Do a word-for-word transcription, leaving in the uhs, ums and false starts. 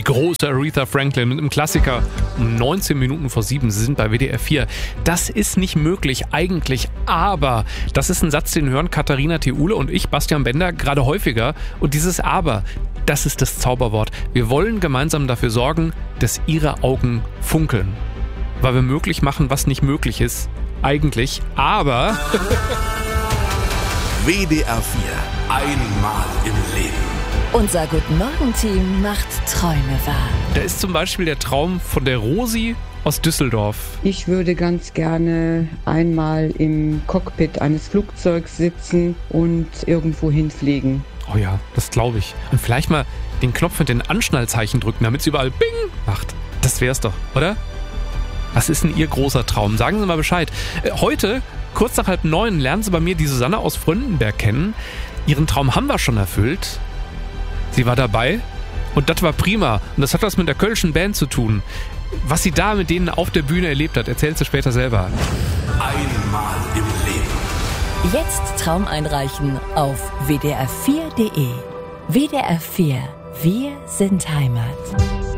große Aretha Franklin mit einem Klassiker um neunzehn Minuten vor sieben. Sie sind bei W D R vier. Das ist nicht möglich eigentlich, aber das ist ein Satz, den hören Katharina Theule und ich, Bastian Bender, gerade häufiger. Und dieses Aber, das ist das Zauberwort. Wir wollen gemeinsam dafür sorgen, dass Ihre Augen funkeln. Weil wir möglich machen, was nicht möglich ist. Eigentlich, aber... W D R vier. Einmal im Leben. Unser Guten-Morgen-Team macht Träume wahr. Da ist zum Beispiel der Traum von der Rosi aus Düsseldorf. Ich würde ganz gerne einmal im Cockpit eines Flugzeugs sitzen und irgendwo hinfliegen. Oh ja, das glaube ich. Und vielleicht mal den Knopf mit den Anschnallzeichen drücken, damit es überall Bing macht. Das wär's doch, oder? Was ist denn Ihr großer Traum? Sagen Sie mal Bescheid. Heute, kurz nach halb neun, lernen Sie bei mir die Susanne aus Fröndenberg kennen. Ihren Traum haben wir schon erfüllt. Sie war dabei und das war prima. Und das hat was mit der Kölschen Band zu tun. Was sie da mit denen auf der Bühne erlebt hat, erzählt sie später selber. Einmal im Leben. Jetzt Traum einreichen auf w d r vier punkt d e. W D R vier. Wir sind Heimat.